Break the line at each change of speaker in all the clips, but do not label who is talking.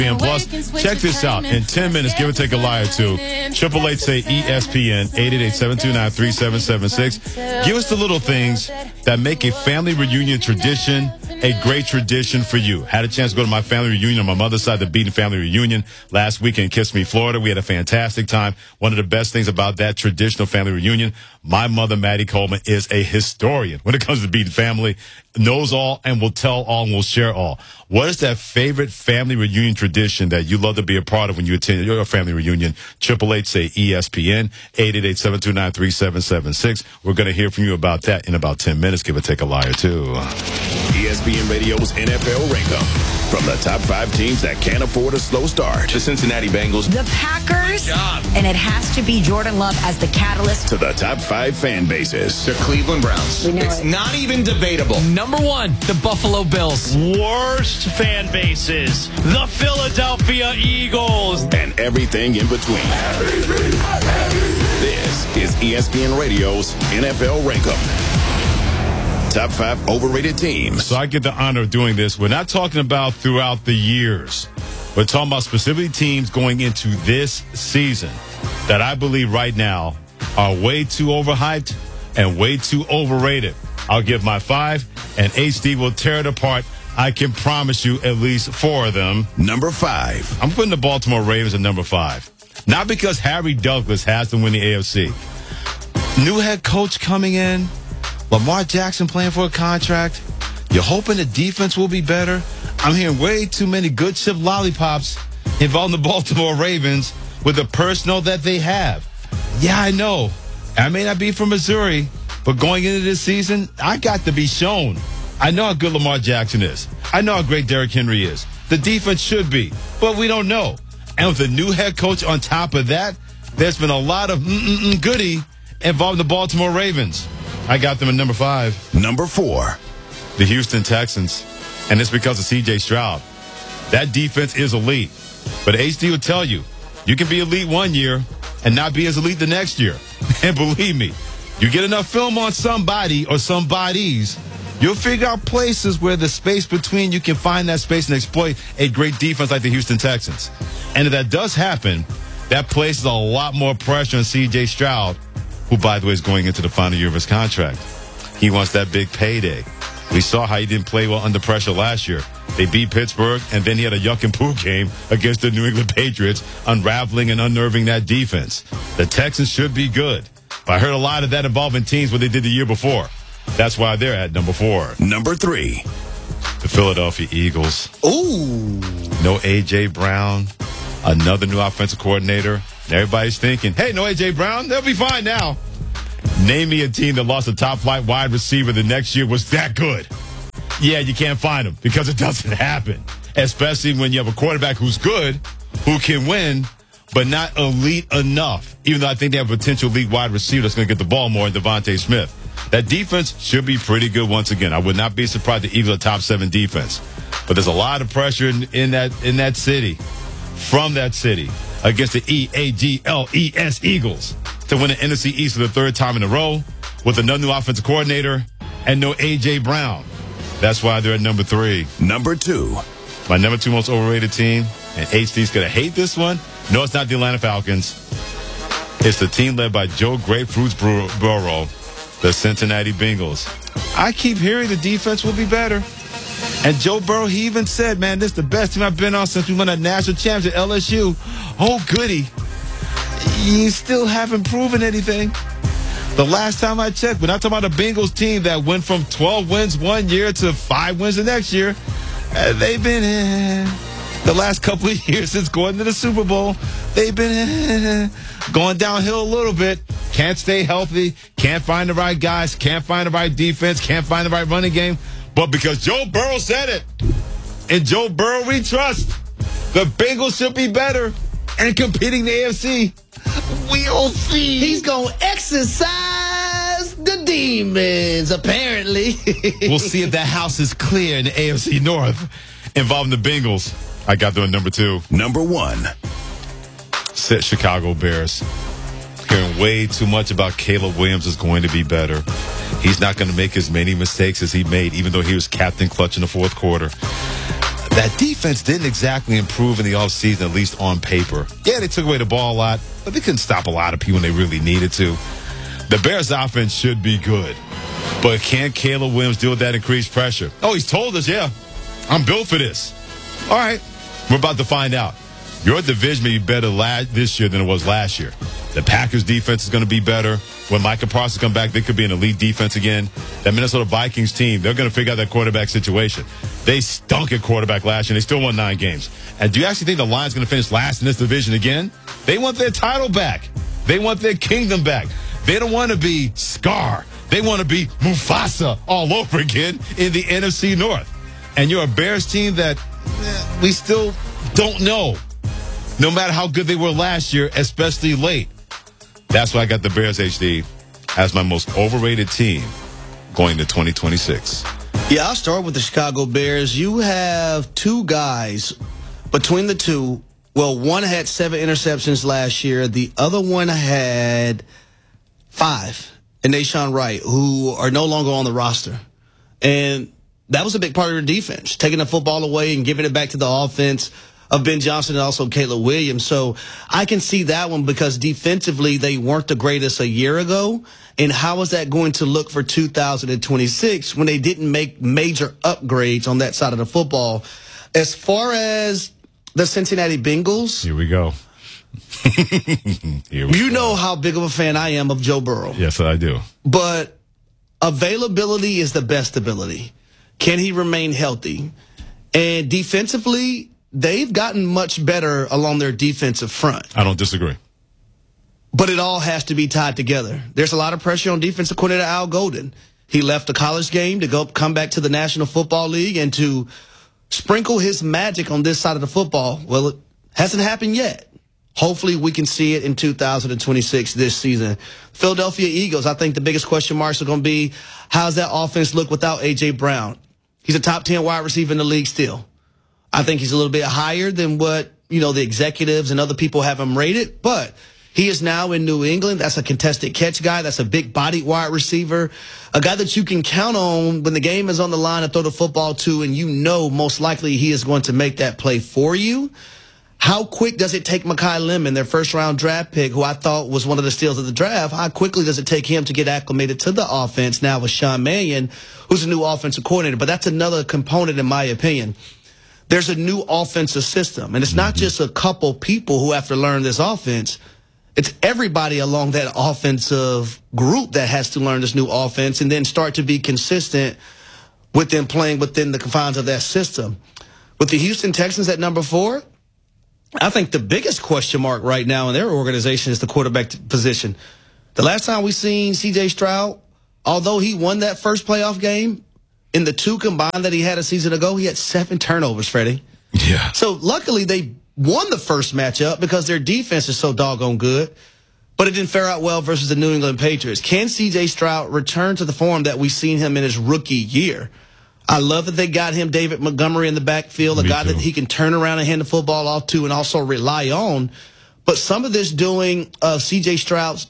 And plus, check this out. In 10 minutes, give or take a lie or two. 888 say ESPN, 888-729-3776. Give us the little things that make a family reunion tradition a great tradition for you. Had a chance to go to my family reunion on my mother's side, the Beaton family reunion, last week in Kiss Me, Florida. We had a fantastic time. One of the best things about that traditional family reunion, my mother, Maddie Coleman, is a historian when it comes to the Beaton family, knows all and will tell all and will share all. What is that favorite family reunion tradition that you love to be a part of when you attend your family reunion? 888 say ESPN, 888-729-3776. We're going to hear from you about that in about 10 minutes. Give or take a lie or two.
ESPN Radio's NFL Rankup. From the top 5 teams that can't afford a slow start. The Cincinnati Bengals.
The Packers. And it has to be Jordan Love as the catalyst.
To the top 5 fan bases.
The Cleveland Browns.
It's not even debatable.
Number 1, the Buffalo Bills.
Worst fan bases. The Philadelphia Eagles.
And everything in between. This is ESPN Radio's NFL Rankup. Top 5 overrated teams.
So I get the honor of doing this. We're not talking about throughout the years. We're talking about specifically teams going into this season that I believe right now are way too overhyped and way too overrated. I'll give my 5, and HD will tear it apart. I can promise you at least 4 of them.
Number 5.
I'm putting the Baltimore Ravens at number 5. Not because Harry Douglas has to win the AFC. New head coach coming in. Lamar Jackson playing for a contract. You're hoping the defense will be better. I'm hearing way too many good chip lollipops involving the Baltimore Ravens with the personnel that they have. Yeah, I know. I may not be from Missouri, but going into this season, I got to be shown. I know how good Lamar Jackson is. I know how great Derrick Henry is. The defense should be, but we don't know. And with the new head coach on top of that, there's been a lot of goody involving the Baltimore Ravens. I got them at number 5.
Number 4.
The Houston Texans. And it's because of C.J. Stroud. That defense is elite. But HD will tell you, you can be elite one year and not be as elite the next year. And believe me, you get enough film on somebody or somebodies, you'll figure out places where the space between you can find that space and exploit a great defense like the Houston Texans. And if that does happen, that places a lot more pressure on C.J. Stroud, who, by the way, is going into the final year of his contract. He wants that big payday. We saw how he didn't play well under pressure last year. They beat Pittsburgh, and then he had a yuck and poo game against the New England Patriots, unraveling and unnerving that defense. The Texans should be good. But I heard a lot of that involving teams what they did the year before. That's why they're at number 4.
Number 3.
The Philadelphia Eagles.
Ooh.
No A.J. Brown. Another new offensive coordinator. Everybody's thinking, hey, no A.J. Brown, they'll be fine now. Name me a team that lost a top-flight wide receiver the next year was that good. Yeah, you can't find them because it doesn't happen, especially when you have a quarterback who's good, who can win, but not elite enough, even though I think they have a potential elite wide receiver that's going to get the ball more in Devontae Smith. That defense should be pretty good once again. I would not be surprised if the Eagles are top 7 defense. But there's a lot of pressure in that city, from that city, against the EAGLES Eagles to win the NFC East for the 3rd time in a row with another new offensive coordinator and no A.J. Brown. That's why they're at number 3.
Number 2.
My number 2 most overrated team, and HD's going to hate this one. No, it's not the Atlanta Falcons. It's the team led by Joe Grapefruits Burrow, the Cincinnati Bengals. I keep hearing the defense will be better. And Joe Burrow, he even said, man, this is the best team I've been on since we won a national championship at LSU. Oh, goody. You still haven't proven anything. The last time I checked, we're not talking about a Bengals team that went from 12 wins one year to 5 wins the next year. They've been the last couple of years since going to the Super Bowl. They've been going downhill a little bit. Can't stay healthy. Can't find the right guys. Can't find the right defense. Can't find the right running game. But because Joe Burrow said it, and Joe Burrow we trust, the Bengals should be better and competing in the AFC. We'll see.
He's going to exercise the demons, apparently.
We'll see if that house is clear in the AFC North involving the Bengals. I got them at number 2.
Number 1.
Sit Chicago Bears. Hearing way too much about Caleb Williams is going to be better. He's not going to make as many mistakes as he made, even though he was captain clutch in the 4th quarter. that defense didn't exactly improve in the offseason, at least on paper. Yeah, they took away the ball a lot, but they couldn't stop a lot of people when they really needed to. The Bears' offense should be good, but can Caleb Williams deal with that increased pressure? Oh, he's told us, yeah, I'm built for this. All right, we're about to find out. Your division may be better this year than it was last year. The Packers' defense is going to be better. When Micah Parsons come back, they could be an elite defense again. That Minnesota Vikings team, they're going to figure out that quarterback situation. They stunk at quarterback last year, and they still won 9 games. And do you actually think the Lions going to finish last in this division again? They want their title back. They want their kingdom back. They don't want to be Scar. They want to be Mufasa all over again in the NFC North. And you're a Bears team that we still don't know, no matter how good they were last year, especially late. That's why I got the Bears HD as my most overrated team going to 2026.
Yeah, I'll start with the Chicago Bears. You have 2 guys between the two. Well, one had 7 interceptions last year. The other one had 5. And Nahshon Wright, who are no longer on the roster. And that was a big part of their defense, taking the football away and giving it back to the offense of Ben Johnson and also Caleb Williams. So I can see that one because defensively they weren't the greatest a year ago. And how is that going to look for 2026 when they didn't make major upgrades on that side of the football? As far as the Cincinnati Bengals.
Here we go.
You know how big of a fan I am of Joe Burrow.
Yes, I do.
But availability is the best ability. Can he remain healthy? And defensively, they've gotten much better along their defensive front.
I don't disagree.
But it all has to be tied together. There's a lot of pressure on defensive coordinator Al Golden. He left the college game to come back to the National Football League and to sprinkle his magic on this side of the football. Well, it hasn't happened yet. Hopefully we can see it in 2026 this season. Philadelphia Eagles, I think the biggest question marks are going to be, how's that offense look without A.J. Brown? He's a top 10 wide receiver in the league still. I think he's a little bit higher than what, the executives and other people have him rated, but he is now in New England. That's a contested catch guy. That's a big-bodied wide receiver, a guy that you can count on when the game is on the line to throw the football to, and most likely he is going to make that play for you. How quick does it take Mekhi Lemon, their first-round draft pick, who I thought was one of the steals of the draft, how quickly does it take him to get acclimated to the offense now with Sean Mannion, who's a new offensive coordinator? But that's another component, in my opinion. There's a new offensive system, and it's not just a couple people who have to learn this offense. It's everybody along that offensive group that has to learn this new offense and then start to be consistent with them playing within the confines of that system. With the Houston Texans at number 4, I think the biggest question mark right now in their organization is the quarterback position. The last time we seen C.J. Stroud, although he won that first playoff game, in the 2 combined that he had a season ago, he had 7 turnovers, Freddie.
Yeah.
So luckily they won the first matchup because their defense is so doggone good, but it didn't fare out well versus the New England Patriots. Can C.J. Stroud return to the form that we've seen him in his rookie year? I love that they got him David Montgomery in the backfield, a guy that he can turn around and hand the football off to and also rely on. But some of this doing of C.J. Stroud's,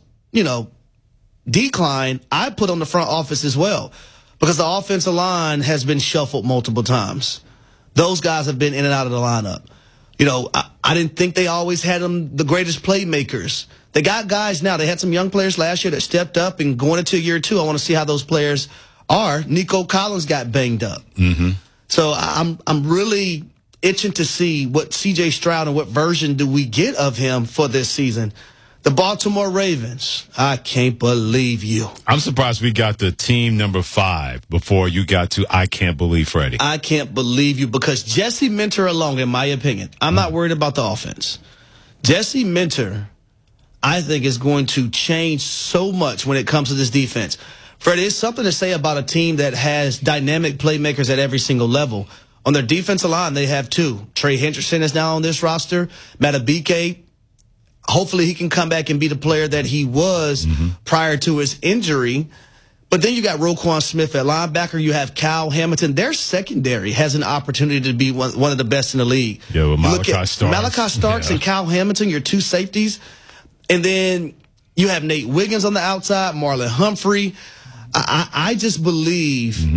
decline, I put on the front office as well because the offensive line has been shuffled multiple times. Those guys have been in and out of the lineup. I didn't think they always had them the greatest playmakers. They got guys now. They had some young players last year that stepped up, and going into year 2, I want to see how those players are. Nico Collins got banged up. So I'm really itching to see what C.J. Stroud and what version do we get of him for this season. The Baltimore Ravens, I can't believe you.
I'm surprised we got the team number 5 before you got to I can't believe Freddie.
I can't believe you because Jesse Minter alone, in my opinion, I'm not worried about the offense. Jesse Minter, I think, is going to change so much when it comes to this defense. Freddie, it's something to say about a team that has dynamic playmakers at every single level. On their defensive line, they have 2. Trey Hendrickson is now on this roster. Matabike, hopefully he can come back and be the player that he was prior to his injury. But then you got Roquan Smith at linebacker. You have Kyle Hamilton. Their secondary has an opportunity to be one of the best in the league.
Yeah, with Malachi Starks
and Kyle Hamilton, your 2 safeties. And then you have Nate Wiggins on the outside, Marlon Humphrey. I just believe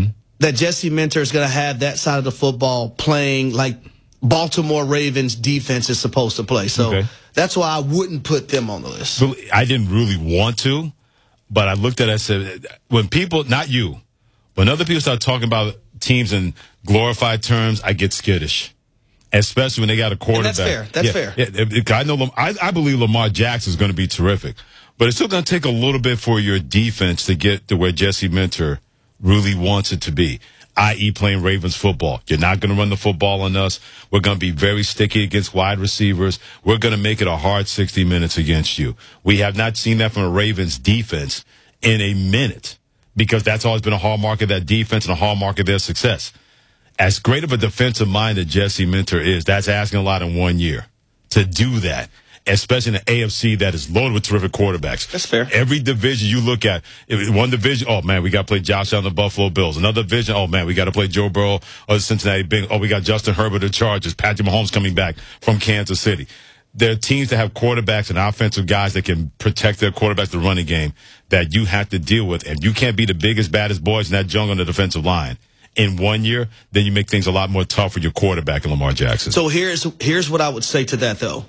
that Jesse Minter is going to have that side of the football playing like Baltimore Ravens defense is supposed to play. So that's why I wouldn't put them on the list.
I didn't really want to, but I looked at it and said, when people, not you, when other people start talking about teams in glorified terms, I get skittish, especially when they got a quarterback.
And that's fair.
I believe Lamar Jackson is going to be terrific, but it's still going to take a little bit for your defense to get to where Jesse Minter really wants it to be, i.e. playing Ravens football. You're not going to run the football on us. We're going to be very sticky against wide receivers. We're going to make it a hard 60 minutes against you. We have not seen that from a Ravens defense in a minute, because that's always been a hallmark of that defense and a hallmark of their success. As great of a defensive mind that Jesse Minter is, that's asking a lot in 1 year to do that, especially in the AFC that is loaded with terrific quarterbacks.
That's fair.
Every division you look at, one division, oh, man, we got to play Josh Allen, the Buffalo Bills. Another division, oh, man, we got to play Joe Burrow or the Cincinnati Bengals. Oh, we got Justin Herbert, the Chargers. Patrick Mahomes coming back from Kansas City. There are teams that have quarterbacks and offensive guys that can protect their quarterbacks, the running game, that you have to deal with. And you can't be the biggest, baddest boys in that jungle on the defensive line in 1 year. Then you make things a lot more tough for your quarterback in Lamar Jackson.
So here's what I would say to that, though.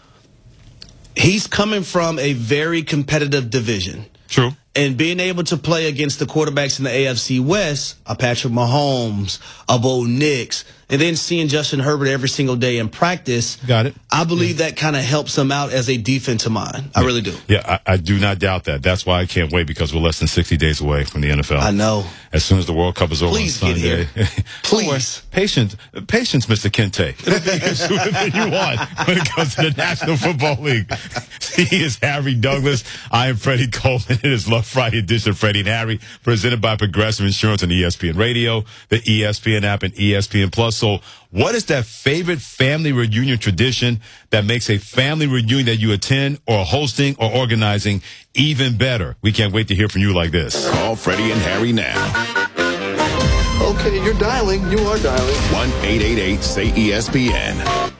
He's coming from a very competitive division.
True.
And being able to play against the quarterbacks in the AFC West, a Patrick Mahomes, a Bo Nix, and then seeing Justin Herbert every single day in practice.
Got it.
I believe that kind of helps him out as a defensive mind. I really do.
Yeah, I do not doubt that. That's why I can't wait, because we're less than 60 days away from the NFL.
I know.
As soon as the World Cup is over on Sunday.
Get here. Please.
Patience, Mr. Kente. It'll be sooner than you want when it comes to the National Football League. He is Harry Douglas. I am Freddie Coleman. It is Love Friday edition of Freddie and Harry, presented by Progressive Insurance on ESPN Radio, the ESPN app, and ESPN Plus. So what is that favorite family reunion tradition that makes a family reunion that you attend or hosting or organizing even better? We can't wait to hear from you like this.
Call Freddie and Harry now.
Okay, you're dialing. You are dialing.
1-888-SAY-ESPN.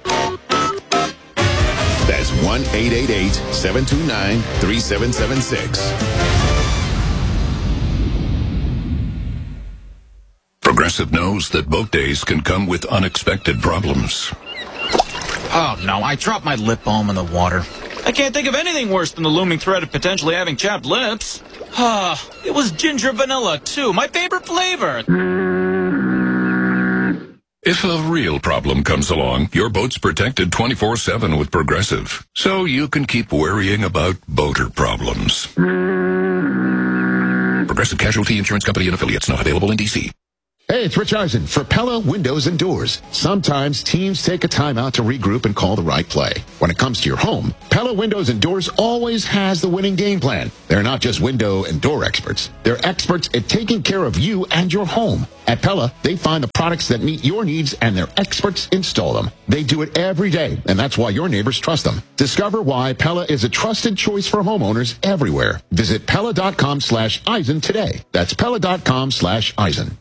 That's 1-888-729-3776.
Progressive knows that boat days can come with unexpected problems.
Oh, no, I dropped my lip balm in the water. I can't think of anything worse than the looming threat of potentially having chapped lips. It was ginger vanilla, too, my favorite flavor.
If a real problem comes along, your boat's protected 24/7 with Progressive, so you can keep worrying about boater problems. Progressive Casualty Insurance Company and Affiliates, not available in D.C.
Hey, it's Rich Eisen for Pella Windows and Doors. Sometimes teams take a timeout to regroup and call the right play. When it comes to your home, Pella Windows and Doors always has the winning game plan. They're not just window and door experts. They're experts at taking care of you and your home. At Pella, they find the products that meet your needs and their experts install them. They do it every day, and that's why your neighbors trust them. Discover why Pella is a trusted choice for homeowners everywhere. Visit Pella.com/Eisen today. That's Pella.com/Eisen.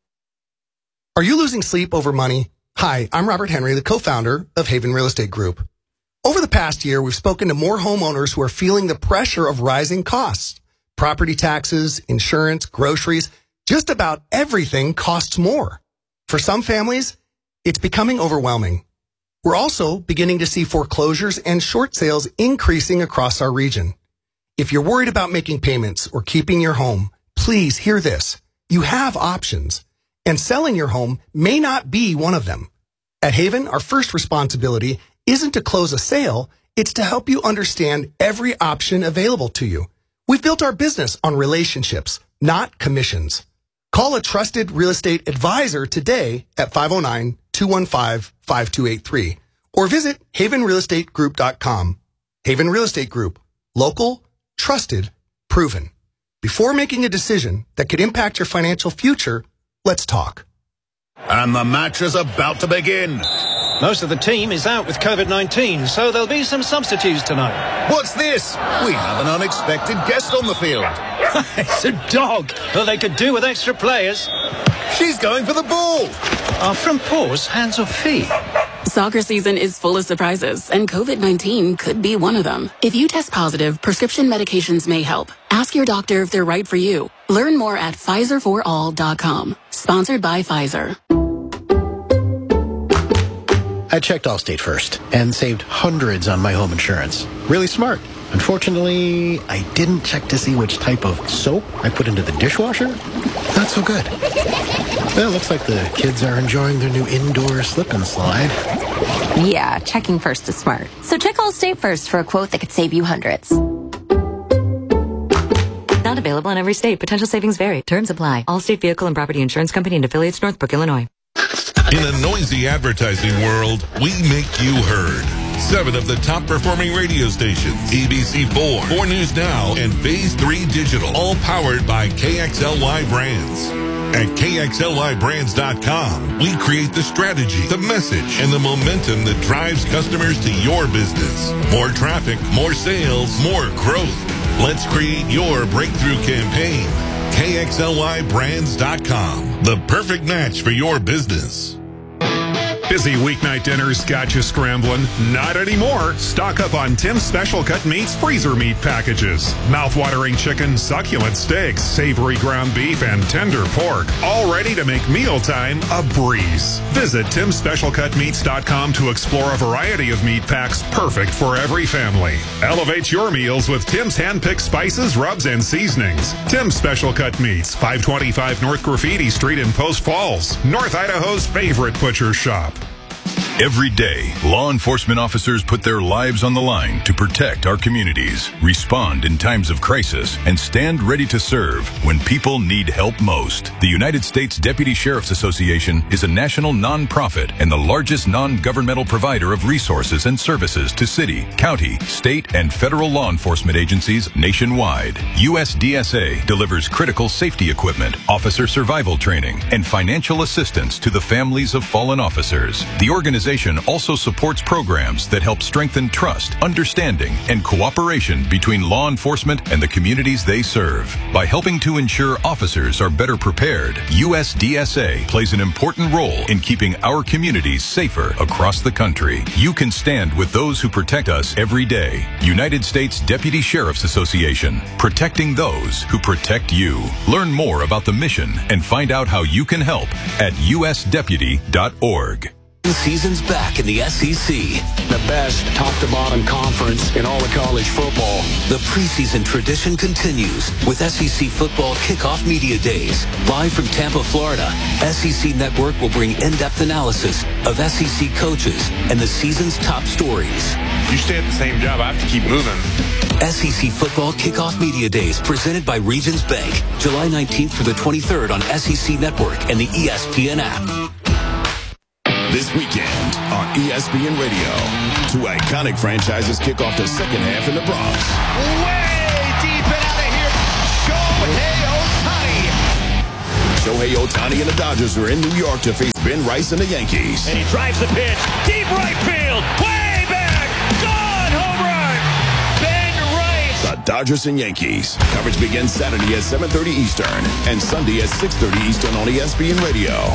Are you losing sleep over money? Hi, I'm Robert Henry, the co-founder of Haven Real Estate Group. Over the past year, we've spoken to more homeowners who are feeling the pressure of rising costs. Property taxes, insurance, groceries, just about everything costs more. For some families, it's becoming overwhelming. We're also beginning to see foreclosures and short sales increasing across our region. If you're worried about making payments or keeping your home, please hear this. You have options. And selling your home may not be one of them. At Haven, our first responsibility isn't to close a sale, it's to help you understand every option available to you. We've built our business on relationships, not commissions. Call a trusted real estate advisor today at 509-215-5283 or visit havenrealestategroup.com. Haven Real Estate Group. Local, trusted, proven. Before making a decision that could impact your financial future, let's talk.
And the match is about to begin.
Most of the team is out with COVID-19, so there'll be some substitutes tonight.
What's this? We have an unexpected guest on the field.
It's a dog. Well, they could do with extra players.
She's going for the ball.
Are front paws hands or feet?
Soccer season is full of surprises, and COVID-19 could be one of them. If you test positive, prescription medications may help. Ask Ask your doctor if they're right for you. Learn more at PfizerForAll.com. Sponsored by Pfizer.
I checked Allstate first and saved hundreds on my home insurance. Really smart. Unfortunately, I didn't check to see which type of soap I put into the dishwasher. Not so good. Well, it looks like the kids are enjoying their new indoor slip and slide.
Yeah, checking first is smart. So check Allstate first for a quote that could save you hundreds.
Not available in every state. Potential savings vary. Terms apply. Allstate Vehicle and Property Insurance Company and affiliates, Northbrook, Illinois.
In a noisy advertising world, we make you heard. 7 of the top performing radio stations, ABC4, 4 News Now, and Phase 3 Digital, all powered by KXLY Brands. At KXLYBrands.com, we create the strategy, the message, and the momentum that drives customers to your business. More traffic, more sales, more growth. Let's create your breakthrough campaign. KXLYBrands.com, the perfect match for your business.
Busy weeknight dinners got you scrambling? Not anymore. Stock up on Tim's Special Cut Meats freezer meat packages. Mouth-watering chicken, succulent steaks, savory ground beef, and tender pork. All ready to make mealtime a breeze. Visit TimSpecialCutMeats.com to explore a variety of meat packs perfect for every family. Elevate your meals with Tim's hand-picked spices, rubs, and seasonings. Tim's Special Cut Meats, 525 North Graffiti Street in Post Falls, North Idaho's favorite butcher shop.
Every day, law enforcement officers put their lives on the line to protect our communities, respond in times of crisis, and stand ready to serve when people need help most. The United States Deputy Sheriff's Association is a national nonprofit and the largest non-governmental provider of resources and services to city, county, state, and federal law enforcement agencies nationwide. USDSA delivers critical safety equipment, officer survival training, and financial assistance to the families of fallen officers. The organization also supports programs that help strengthen trust, understanding, and cooperation between law enforcement and the communities they serve. By helping to ensure officers are better prepared, USDSA plays an important role in keeping our communities safer across the country. You can stand with those who protect us every day. United States Deputy Sheriff's Association, protecting those who protect you. Learn more about the mission and find out how you can help at usdeputy.org.
Season's back in the SEC.
The best top-to-bottom conference in all of college football.
The preseason tradition continues with SEC Football Kickoff Media Days. Live from Tampa, Florida, SEC Network will bring in-depth analysis of SEC coaches and the season's top stories.
You stay at the same job, I have to keep moving.
SEC Football Kickoff Media Days presented by Regions Bank. July 19th through the 23rd on SEC Network and the ESPN app.
This weekend on ESPN Radio, 2 iconic franchises kick off the second half in the Bronx.
Way deep and out of here, Shohei Ohtani.
Shohei Ohtani and the Dodgers are in New York to face Ben Rice and the Yankees.
And he drives the pitch, deep right field, way back, gone, home run, Ben Rice.
The Dodgers and Yankees. Coverage begins Saturday at 7:30 Eastern and Sunday at 6:30 Eastern on ESPN Radio.